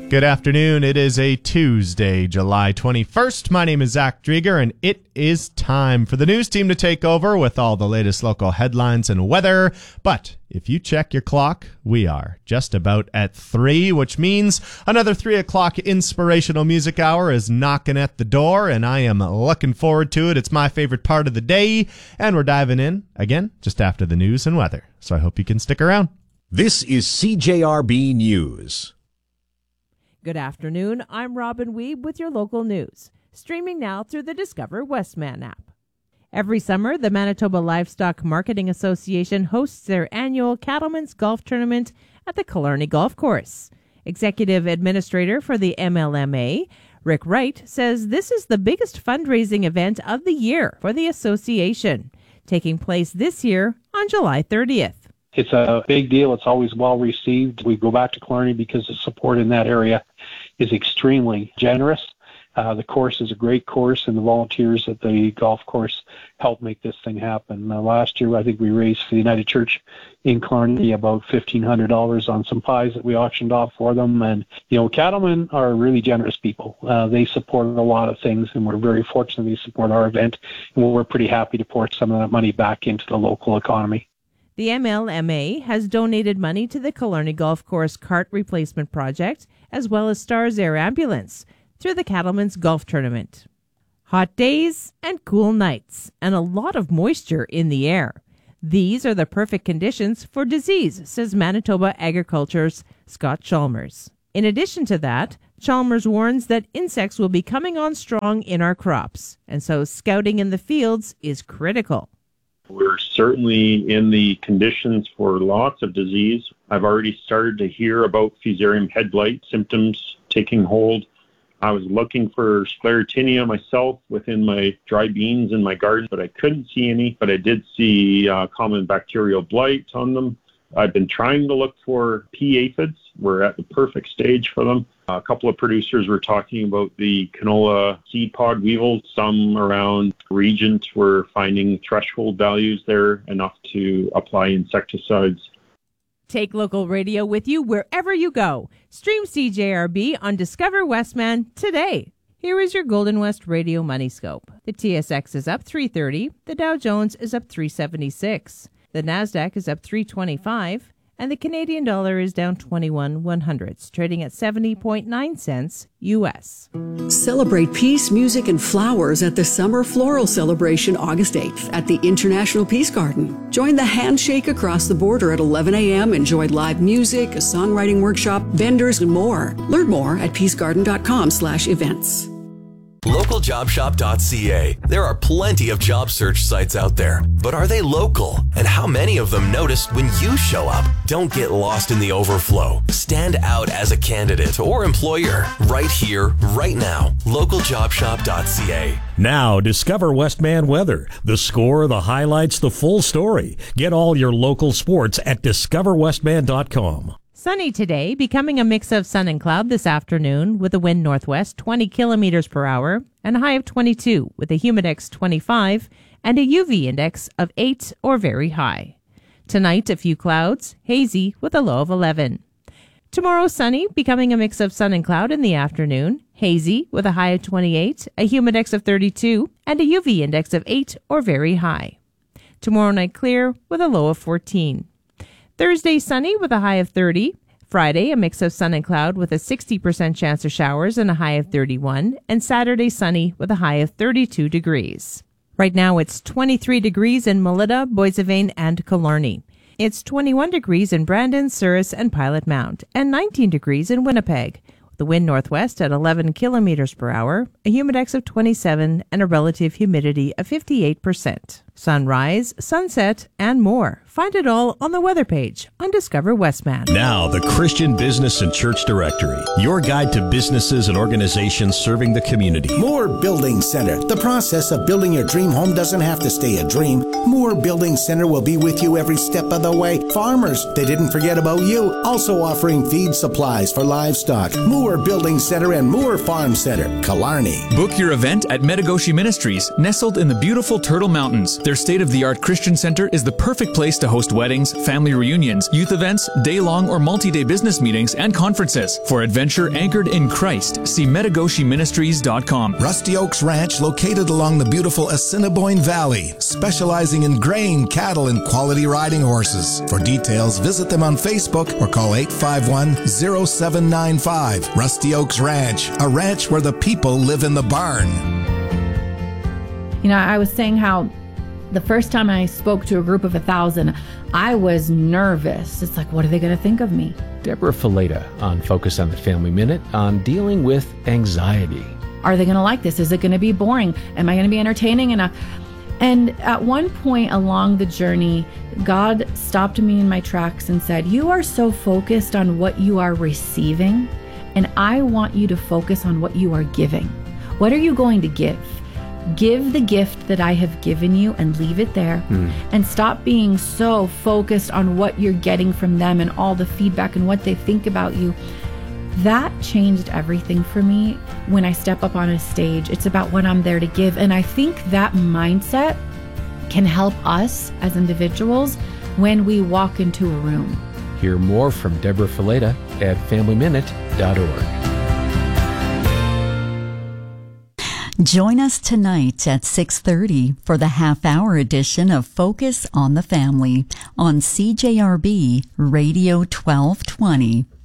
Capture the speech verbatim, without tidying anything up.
Good afternoon. It is a Tuesday, July twenty-first. My name is Zach Drieger, and it is time for the news team to take over with all the latest local headlines and weather. But if you check your clock, we are just about at three, which means another three o'clock inspirational music hour is knocking at the door, and I am looking forward to it. It's my favorite part of the day, and we're diving in, again, just after the news and weather. So I hope you can stick around. This is C J R B News. Good afternoon. I'm Robin Weeb with your local news, streaming now through the Discover Westman app. Every summer, the Manitoba Livestock Marketing Association hosts their annual Cattlemen's Golf Tournament at the Killarney Golf Course. Executive Administrator for the M L M A, Rick Wright, says this is the biggest fundraising event of the year for the association, taking place this year on July thirtieth. It's a big deal. It's always well received. We go back to Killarney because the support in that area is extremely generous. Uh, the course is a great course, and the volunteers at the golf course help make this thing happen. Uh, last year, I think we raised for the United Church in Killarney about fifteen hundred dollars on some pies that we auctioned off for them. And, you know, cattlemen are really generous people. Uh, they support a lot of things, and we're very fortunate they support our event. And we're pretty happy to pour some of that money back into the local economy. The M L M A has donated money to the Killarney Golf Course Cart Replacement Project, as well as Stars Air Ambulance, through the Cattlemen's Golf Tournament. Hot days and cool nights, and a lot of moisture in the air. These are the perfect conditions for disease, says Manitoba Agriculture's Scott Chalmers. In addition to that, Chalmers warns that insects will be coming on strong in our crops, and so scouting in the fields is critical. We're certainly in the conditions for lots of disease. I've already started to hear about Fusarium head blight symptoms taking hold. I was looking for Sclerotinia myself within my dry beans in my garden, but I couldn't see any. But I did see uh, common bacterial blight on them. I've been trying to look for P aphids. We're at the perfect stage for them. A couple of producers were talking about the canola seed pod weevil. Some around Regent were finding threshold values there enough to apply insecticides. Take local radio with you wherever you go. Stream C J R B on Discover Westman today. Here is your Golden West Radio Money Scope. The T S X is up three thirty. The Dow Jones is up three seventy-six. The Nasdaq is up three twenty-five. And the Canadian dollar is down twenty-one one hundredths, trading at seventy point nine cents U S. Celebrate peace, music, and flowers at the Summer Floral Celebration August eighth at the International Peace Garden. Join the Handshake Across the Border at eleven a.m. Enjoy live music, a songwriting workshop, vendors, and more. Learn more at peacegarden.com slash events. local job shop dot c a. There are plenty of job search sites out there, but are they local? And how many of them notice when you show up? Don't get lost in the overflow. Stand out as a candidate or employer right here, right now. local job shop dot c a. Now, discover Westman weather. The score, the highlights, the full story. Get all your local sports at discover westman dot com. Sunny today, becoming a mix of sun and cloud this afternoon with a wind northwest twenty kilometers per hour and a high of twenty-two with a humidex twenty-five and a U V index of eight or very high. Tonight, a few clouds, hazy with a low of eleven. Tomorrow, sunny, becoming a mix of sun and cloud in the afternoon, hazy with a high of twenty-eight, a humidex of thirty-two, and a U V index of eight or very high. Tomorrow night, clear with a low of fourteen. Thursday, sunny with a high of thirty. Friday, a mix of sun and cloud with a sixty percent chance of showers and a high of thirty-one. And Saturday, sunny with a high of thirty-two degrees. Right now, it's twenty-three degrees in Melita, Boissevain, and Killarney. It's twenty-one degrees in Brandon, Souris, and Pilot Mount, and nineteen degrees in Winnipeg. The wind northwest at eleven kilometers per hour, a humidex of twenty-seven, and a relative humidity of fifty-eight percent. Sunrise, sunset, and more. Find it all on the weather page on Discover Westman. Now, the Christian Business and Church Directory, your guide to businesses and organizations serving the community. Moore Building Center. The process of building your dream home doesn't have to stay a dream. Moore Building Center will be with you every step of the way. Farmers, they didn't forget about you. Also offering feed supplies for livestock. Moore Building Center and Moore Farm Center, Killarney. Book your event at Metigoshe Ministries, nestled in the beautiful Turtle Mountains. Their state-of-the-art Christian Center is the perfect place to host weddings, family reunions, youth events, day-long or multi-day business meetings, and conferences. For adventure anchored in Christ, see metagoshi ministries dot com. Rusty Oaks Ranch, located along the beautiful Assiniboine Valley, specializing in grain, cattle, and quality riding horses. For details, visit them on Facebook or call eight five one, zero seven nine five. Rusty Oaks Ranch, a ranch where the people live in the barn. You know, I was saying how the first time I spoke to a group of a thousand, I was nervous. It's like, what are they going to think of me? Deborah Fileta on Focus on the Family Minute on dealing with anxiety. Are they going to like this? Is it going to be boring? Am I going to be entertaining enough? And at one point along the journey, God stopped me in my tracks and said, you are so focused on what you are receiving, and I want you to focus on what you are giving. What are you going to give? Give the gift that I have given you and leave it there, mm. and stop being so focused on what you're getting from them and all the feedback and what they think about you. That changed everything for me. When I step up on a stage, it's about what I'm there to give. And I think that mindset can help us as individuals when we walk into a room. Hear more from Deborah Fileta at family minute dot org. Join us tonight at six thirty for the half-hour edition of Focus on the Family on C J R B Radio twelve twenty.